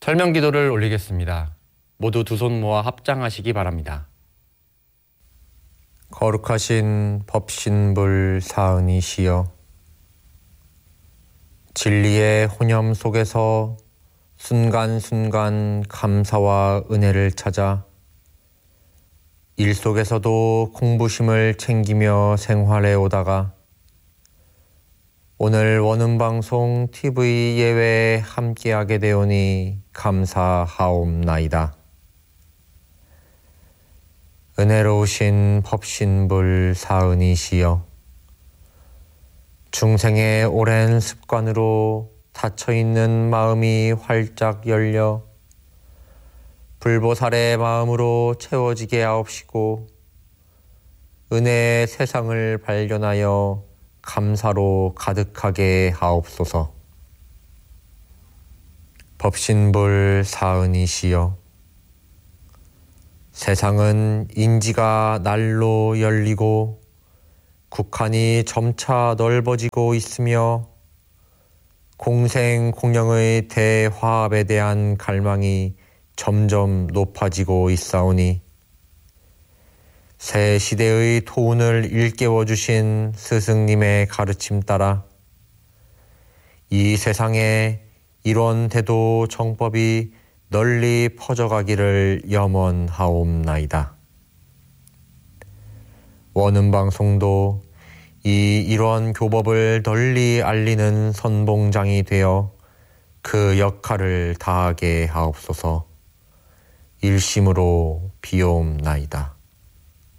설명 기도를 올리겠습니다. 모두 두 손 모아 합장하시기 바랍니다. 거룩하신 법신불 사은이시여, 진리의 혼념 속에서 순간순간 감사와 은혜를 찾아 일 속에서도 공부심을 챙기며 생활해 오다가 오늘 원음방송 TV 예외에 함께하게 되오니 감사하옵나이다. 은혜로우신 법신불 사은이시여, 중생의 오랜 습관으로 닫혀있는 마음이 활짝 열려 불보살의 마음으로 채워지게 하옵시고 은혜의 세상을 발견하여 감사로 가득하게 하옵소서. 법신불 사은이시여, 세상은 인지가 날로 열리고 국한이 점차 넓어지고 있으며 공생공영의 대화합에 대한 갈망이 점점 높아지고 있사오니 새 시대의 토운을 일깨워주신 스승님의 가르침 따라 이 세상에 이런 대도 정법이 널리 퍼져가기를 염원하옵나이다. 원음방송도 이 일원 교법을 널리 알리는 선봉장이 되어 그 역할을 다하게 하옵소서. 일심으로 비옵나이다.